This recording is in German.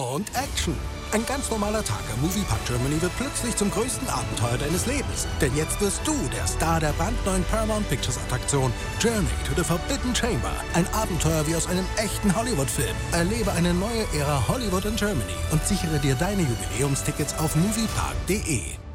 und Action. Ein ganz normaler Tag am Moviepark Germany wird plötzlich zum größten Abenteuer deines Lebens. Denn jetzt wirst du der Star der brandneuen Paramount Pictures Attraktion Journey to the Forbidden Chamber. Ein Abenteuer wie aus einem echten Hollywood-Film. Erlebe eine neue Ära Hollywood in Germany und sichere dir deine Jubiläumstickets auf moviepark.de.